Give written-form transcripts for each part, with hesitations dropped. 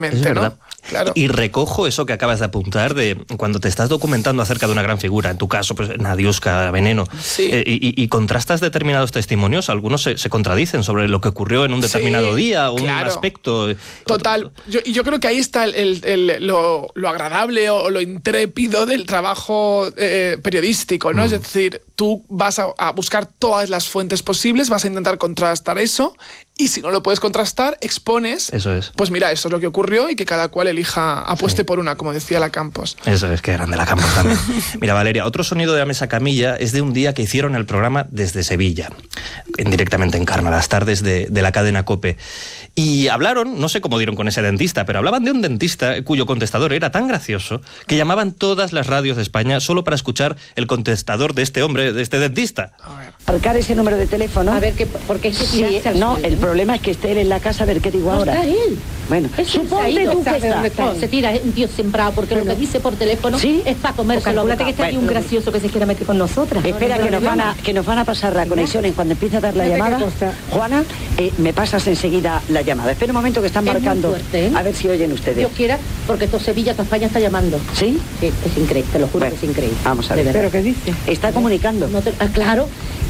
Es verdad. ¿no? Claro. Y recojo eso que acabas de apuntar de cuando te estás documentando acerca de una gran figura, en tu caso, pues Nadiuska, Veneno, Sí. y contrastas determinados testimonios, algunos se contradicen sobre lo que ocurrió en un determinado día o un aspecto. Total. Yo creo que ahí está lo agradable o lo intrépido del trabajo periodístico, ¿no? Es decir, tú vas a buscar todas las fuentes posibles, vas a intentar contrastar eso, y si no lo puedes contrastar, expones. Eso es. Pues mira, esto es lo que ocurrió y que cada cual apueste por una, como decía la Campos. Eso es, que grande la Campos también. Mira, Valeria, otro sonido de la mesa camilla es de un día que hicieron el programa desde Sevilla, directamente en Carma, las tardes de la cadena COPE. Y hablaron, no sé cómo dieron con ese dentista, pero hablaban de un dentista cuyo contestador era tan gracioso que llamaban todas las radios de España solo para escuchar el contestador de este hombre, de este dentista. Marcar ese número de teléfono. A ver, porque es que sí, no, el problema es que esté él en la casa, a ver qué digo ahora. Está él. Bueno, suponte tú que está. Se tira, es un tío sembrado, porque lo que dice por teléfono es para comérselo. Calculate que está aquí un gracioso que se quiera meter con nosotras. Espera, que nos van a pasar la conexión. En cuando empiece a dar la llamada, Juana, me pasas enseguida la llamada. Espera un momento que están marcando. Fuerte, ¿eh? A ver si oyen ustedes. Dios quiera, porque todo Sevilla, toda España está llamando. ¿Sí? Sí, es increíble, te lo juro, que es increíble. Vamos a ver. De verdad. ¿Pero qué dice? Está comunicando. Claro.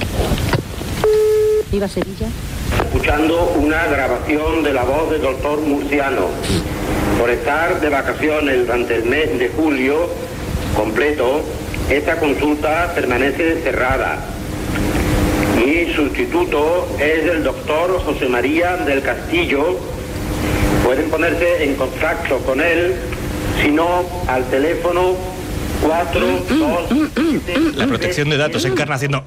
Viva Sevilla. Escuchando una grabación de la voz del doctor Murciano. Por estar de vacaciones durante el mes de julio completo, esta consulta permanece cerrada. Mi sustituto es el doctor José María del Castillo. Pueden ponerse en contacto con él, si no, al teléfono 427. La protección de datos encarna haciendo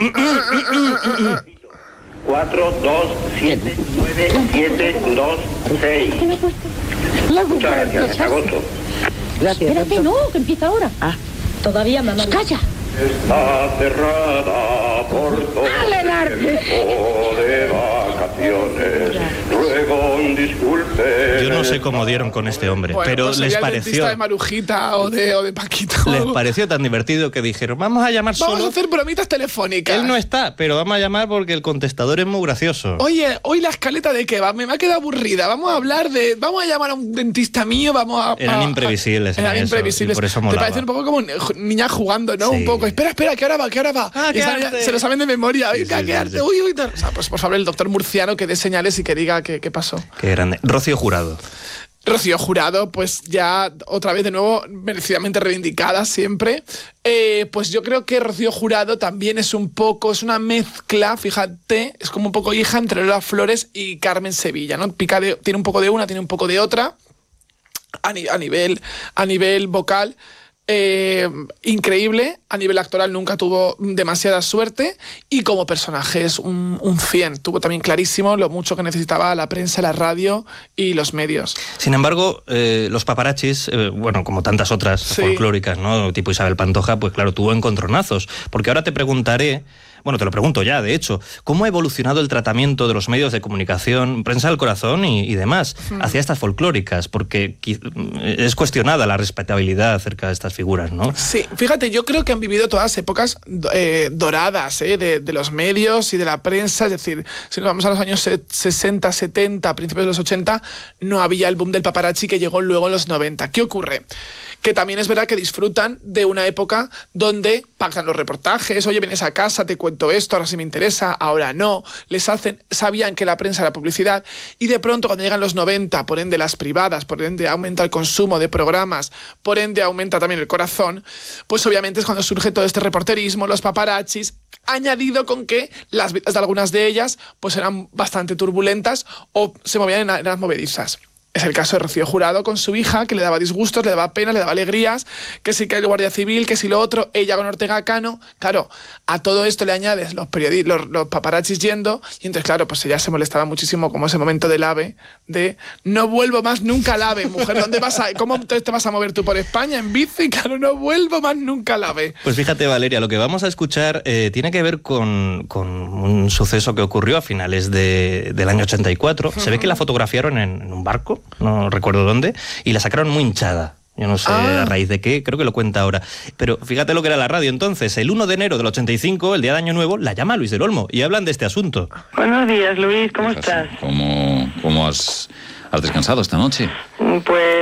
4279726. Muchas gracias, hasta agosto. Gracias. Espérate, no, que empieza ahora. Todavía, mamá. ¡Calla! Está cerrada por todo el tiempo de vacaciones. Ruego disculpe. Yo no sé cómo dieron con este hombre, Bueno, pero pues les sería el pareció... dentista de Marujita o de Paquito. Les pareció tan divertido que dijeron, vamos a llamar Vamos solo... a hacer bromitas telefónicas. Él no está, pero vamos a llamar porque el contestador es muy gracioso. Oye, hoy la escaleta de qué va, me ha quedado aburrida. Vamos a hablar de... Vamos a llamar a un dentista mío, Eran imprevisibles. Eran eso, imprevisibles. y por eso Te molaba. parece un poco como niña jugando, ¿no? Sí. Un poco. Espera, ¿qué hora va? Ah, Y se lo saben de memoria. Sí, Venga, sí, quédate. sí. Uy, tal. O sea, pues por favor, el doctor Murciano que dé señales y que diga qué pasó. Qué grande. Rocío Jurado. Rocío Jurado, pues ya otra vez de nuevo merecidamente reivindicada siempre. Pues yo creo que Rocío Jurado también es una mezcla, fíjate, es como un poco hija entre Lola Flores y Carmen Sevilla, ¿no? Tiene un poco de una, tiene un poco de otra, a nivel vocal. Increíble, a nivel actoral nunca tuvo demasiada suerte y como personaje es un 100. Tuvo también clarísimo lo mucho que necesitaba la prensa, la radio y los medios. Sin embargo, los paparachis, bueno, como tantas otras folclóricas, ¿no? Tipo Isabel Pantoja, pues claro, tuvo encontronazos. Porque ahora te preguntaré, bueno, te lo pregunto ya, de hecho, ¿cómo ha evolucionado el tratamiento de los medios de comunicación, prensa del corazón y demás, hacia estas folclóricas? Porque es cuestionada la respetabilidad acerca de estas figuras, ¿no? Sí, fíjate, yo creo que han vivido todas épocas doradas de los medios y de la prensa. Es decir, si nos vamos a los años 60, 70, principios de los 80, no había el boom del paparazzi que llegó luego en los 90. ¿Qué ocurre? Que también es verdad que disfrutan de una época donde pagan los reportajes, oye, vienes a casa, te cuento esto, ahora sí me interesa, ahora no, sabían que la prensa era publicidad, y de pronto cuando llegan los 90, por ende las privadas, por ende aumenta el consumo de programas, por ende aumenta también el corazón, pues obviamente es cuando surge todo este reporterismo, los paparazzis, añadido con que las vidas de algunas de ellas pues eran bastante turbulentas o se movían en las movedizas. Es el caso de Rocío Jurado con su hija, que le daba disgustos, le daba pena, le daba alegrías, que sí que el Guardia Civil, que sí lo otro, ella con Ortega Cano. Claro, a todo esto le añades los paparazzis yendo, y entonces, claro, pues ella se molestaba muchísimo como ese momento del AVE, de no vuelvo más nunca al AVE, mujer, ¿dónde vas a, cómo te vas a mover tú por España en bici? Claro, no vuelvo más nunca al AVE. Pues fíjate, Valeria, lo que vamos a escuchar tiene que ver con un suceso que ocurrió a finales del año 84. Se ve que la fotografiaron en un barco, no recuerdo dónde, y la sacaron muy hinchada. Yo no sé a raíz de qué, creo que lo cuenta ahora. Pero fíjate lo que era la radio entonces. El 1 de enero del 85, el día de Año Nuevo, la llama Luis del Olmo y hablan de este asunto. Buenos días, Luis, ¿cómo estás? ¿Cómo has descansado esta noche? Pues